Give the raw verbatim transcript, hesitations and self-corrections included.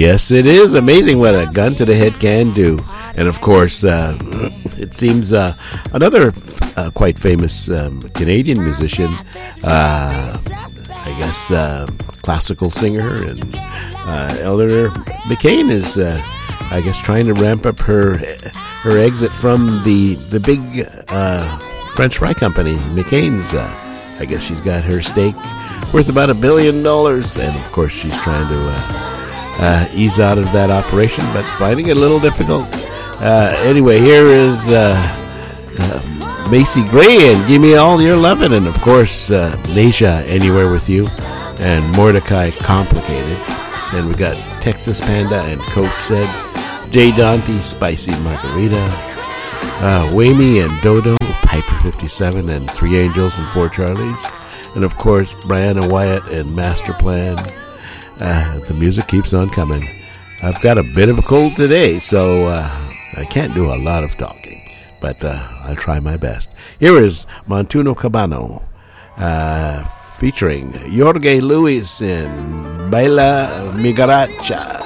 Yes, it is amazing what a gun to the head can do. And of course, uh, it seems uh, another uh, quite famous um, Canadian musician, uh, I guess, uh, classical singer, and uh, Eleanor McCain is, uh, I guess, trying to ramp up her her exit from the the big uh, French fry company, McCain's. Uh, I guess she's got her stake worth about a billion dollars, and of course, she's trying to uh, uh, ease out of that operation, but finding it a little difficult. Uh, anyway, here is uh, uh, Macy Gray and Give Me All Your Lovin', and of course, uh, Nasia, Anywhere With You, and Mordecai, Complicated. And we got Texas Panda and Coach Said, Jay Dante, Spicy Margarita, uh, Whammy and Dodo, Piper fifty-seven, and Three Angels and Four Charlies. And of course, Brianna Wyatt and Master Plan. Uh, the music keeps on coming. I've got a bit of a cold today, so uh, I can't do a lot of talking, but uh, I'll try my best. Here is Montuno Cabano, uh, featuring Jorge Luis in Baila Mi Garacha.